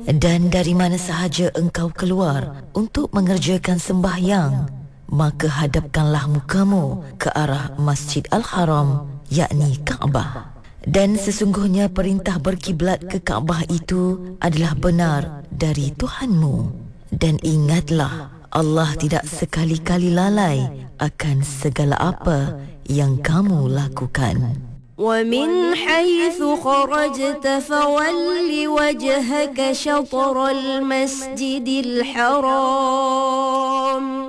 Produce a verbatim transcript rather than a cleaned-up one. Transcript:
Dan dari mana sahaja engkau keluar untuk mengerjakan sembahyang, maka hadapkanlah mukamu ke arah Masjid Al-Haram, yakni Kaabah. Dan sesungguhnya perintah berkiblat ke Kaabah itu adalah benar dari Tuhanmu. Dan ingatlah, Allah tidak sekali-kali lalai akan segala apa yang kamu lakukan. ومن حيث خرجت فول وجهك شطر المسجد الحرام